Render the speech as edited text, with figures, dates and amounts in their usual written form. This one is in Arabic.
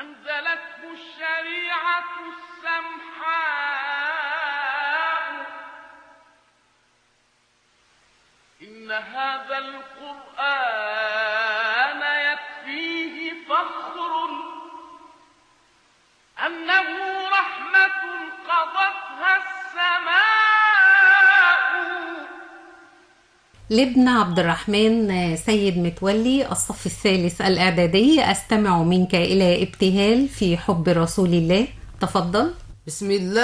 أنزلته الشريعة السمحاء إن هذا القرآن يكفيه فخر أنه رحمة قضتها السماء. لابن عبد الرحمن سيد متولي، الصف الثالث الإعدادي. أستمع منك إلى ابتهال في حب رسول الله. تفضل. بسم الله